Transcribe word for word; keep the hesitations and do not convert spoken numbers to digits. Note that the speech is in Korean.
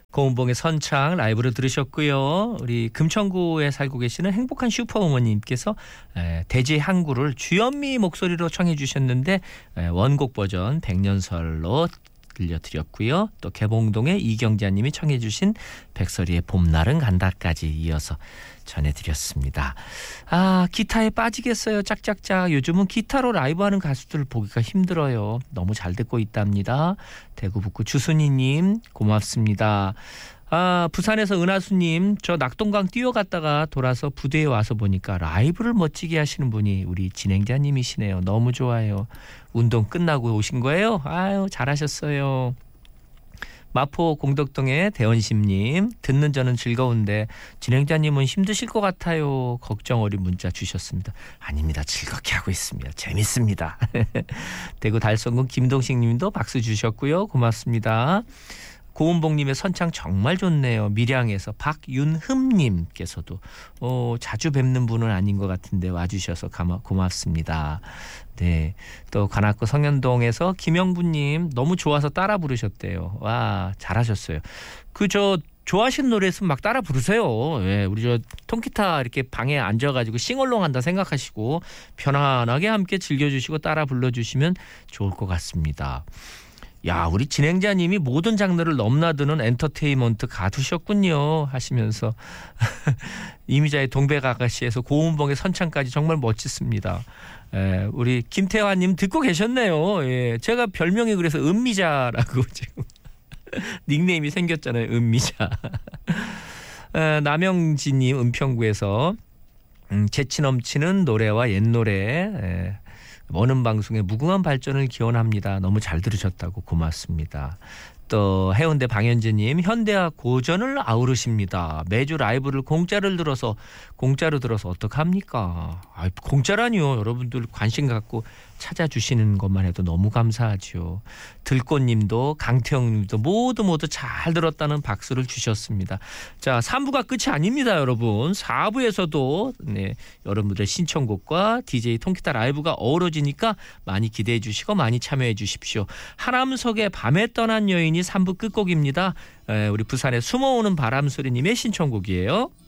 고은봉의 선창 라이브로 들으셨고요. 우리 금천구에 살고 계시는 행복한 슈퍼우먼님께서 대지 항구를 주현미 목소리로 청해 주셨는데 원곡 버전 백년설로 들려드렸고요. 또 개봉동의 이경자님이 청해 주신 백설이의 봄날은 간다까지 이어서 전해드렸습니다. 아, 기타에 빠지겠어요. 짝짝짝. 요즘은 기타로 라이브하는 가수들 보기가 힘들어요. 너무 잘 듣고 있답니다. 대구 북구 주순이님 고맙습니다. 아, 부산에서 은하수님, 저 낙동강 뛰어갔다가 돌아서 부대에 와서 보니까 라이브를 멋지게 하시는 분이 우리 진행자님이시네요. 너무 좋아요. 운동 끝나고 오신 거예요? 아유, 잘하셨어요. 마포 공덕동의 대원심님, 듣는 저는 즐거운데 진행자님은 힘드실 것 같아요. 걱정 어린 문자 주셨습니다. 아닙니다. 즐겁게 하고 있습니다. 재밌습니다. 대구 달성군 김동식님도 박수 주셨고요. 고맙습니다. 고은봉님의 선창 정말 좋네요. 밀양에서 박윤흠님께서도 어, 자주 뵙는 분은 아닌 것 같은데 와주셔서 가마, 고맙습니다. 네, 또 관악구 성현동에서 김영부님 너무 좋아서 따라 부르셨대요. 와, 잘하셨어요. 그 저 좋아하시는 노래 있으면 막 따라 부르세요. 예, 우리 저 통기타 이렇게 방에 앉아가지고 싱얼롱 한다 생각하시고 편안하게 함께 즐겨주시고 따라 불러주시면 좋을 것 같습니다. 야, 우리 진행자님이 모든 장르를 넘나드는 엔터테인먼트 가두셨군요 하시면서 이미자의 동백아가씨에서 고은봉의 선창까지 정말 멋지습니다. 에, 우리 김태환님 듣고 계셨네요. 예, 제가 별명이 그래서 은미자라고 지금 닉네임이 생겼잖아요. 은미자. 에, 남영진님 은평구에서 음, 재치 넘치는 노래와 옛 노래 에, 어느 방송의 무궁한 발전을 기원합니다. 너무 잘 들으셨다고 고맙습니다. 또 해운대 방현재님, 현대와 고전을 아우르십니다. 매주 라이브를 공짜를 들어서 공짜로 들어서 어떡합니까? 아, 공짜라니요. 여러분들 관심 갖고 찾아주시는 것만 해도 너무 감사하죠. 들꽃님도 강태형님도 모두 모두 잘 들었다는 박수를 주셨습니다. 자, 삼 부가 끝이 아닙니다, 여러분. 사 부에서도 네, 여러분들의 신청곡과 디제이 통기타 라이브가 어우러지니까 많이 기대해 주시고 많이 참여해 주십시오. 하람석의 밤에 떠난 여인이 삼 부 끝곡입니다. 에, 우리 부산의 숨어오는 바람소리님의 신청곡이에요.